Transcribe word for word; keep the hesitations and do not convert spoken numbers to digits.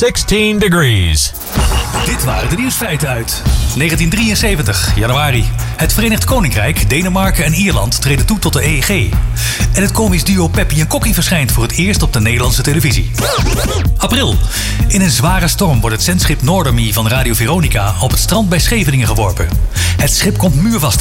zestien degrees. Dit waren de nieuwsfeiten uit negentien drieënzeventig, januari. Het Verenigd Koninkrijk, Denemarken en Ierland treden toe tot de E E G. En het komisch duo Peppy en Kokkie verschijnt voor het eerst op de Nederlandse televisie. April. In een zware storm wordt het zendschip Northerme van Radio Veronica op het strand bij Scheveningen geworpen. Het schip komt muurvast